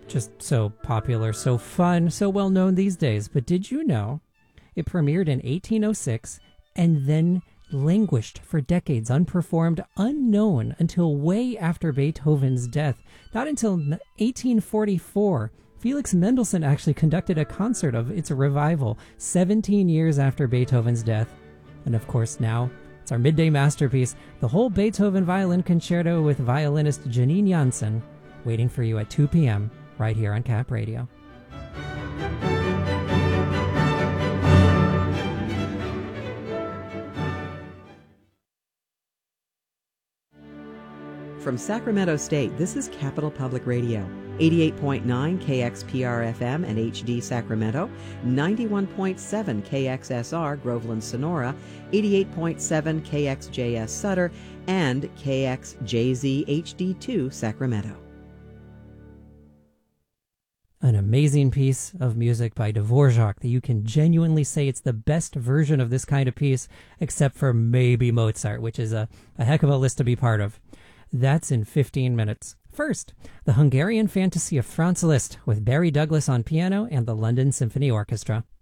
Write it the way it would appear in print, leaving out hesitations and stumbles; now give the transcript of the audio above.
just so popular, so fun, so well known these days. But did you know it premiered in 1806 and then languished for decades, unperformed, unknown until way after Beethoven's death? Not until 1844, Felix Mendelssohn actually conducted a concert of its revival 17 years after Beethoven's death. And of course now, it's our midday masterpiece, the whole Beethoven Violin Concerto with violinist Janine Jansen, waiting for you at 2 p.m. right here on Cap Radio. From Sacramento State, this is Capital Public Radio, 88.9 KXPR-FM and HD Sacramento, 91.7 KXSR Groveland Sonora, 88.7 KXJS Sutter, and KXJZ HD2 Sacramento. An amazing piece of music by Dvorak that you can genuinely say it's the best version of this kind of piece, except for maybe Mozart, which is a heck of a list to be part of. That's in 15 minutes. First, the Hungarian Fantasy of Franz Liszt with Barry Douglas on piano and the London Symphony Orchestra.